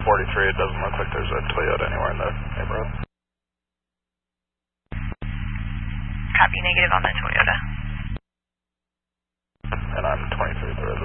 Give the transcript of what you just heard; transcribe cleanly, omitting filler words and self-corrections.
43, it doesn't look like there's a Toyota anywhere in the neighborhood. Copy, negative on the Toyota. And I'm 23 at the residence.